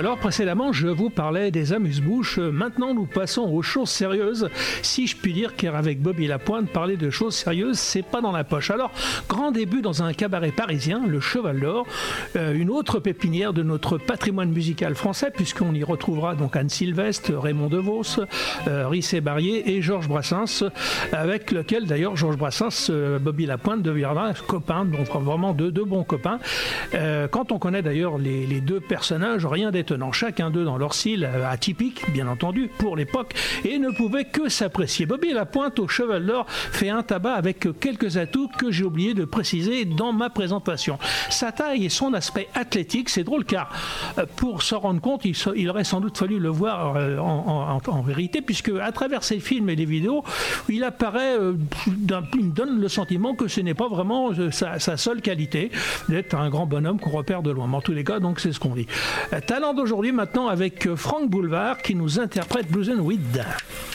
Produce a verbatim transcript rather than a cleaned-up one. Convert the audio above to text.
Alors précédemment, je vous parlais des amuse-bouches. Maintenant, nous passons aux choses sérieuses, si je puis dire, car avec Bobby Lapointe, parler de choses sérieuses, c'est pas dans la poche. Alors, grand début dans un cabaret parisien, le Cheval d'Or, euh, une autre pépinière de notre patrimoine musical français, puisqu'on y retrouvera donc Anne Sylvestre, Raymond DeVos, euh, Risset Barrier et Georges Brassens, avec lequel d'ailleurs Georges Brassens, euh, Bobby Lapointe deviendra copain, donc vraiment deux, deux bons copains. Euh, quand on connaît d'ailleurs les, les deux personnages, rien d'étonnant, chacun d'eux dans leur style atypique, bien entendu, pour l'époque, et ne pouvait que s'apprécier. Bobby Lapointe au Cheval d'Or fait un tabac avec quelques atouts que j'ai oublié de préciser dans ma présentation. Sa taille et son aspect athlétique, c'est drôle car pour s'en rendre compte, il, il aurait sans doute fallu le voir en, en, en vérité, puisque à travers ses films et les vidéos, il apparaît, il donne le sentiment que ce n'est pas vraiment sa, sa seule qualité d'être un grand bonhomme qu'on repère de loin. Mais en tous les cas, donc c'est ce qu'on dit. Talent d'aujourd'hui maintenant avec Franck Boulevard qui nous interprète Blues and Weed.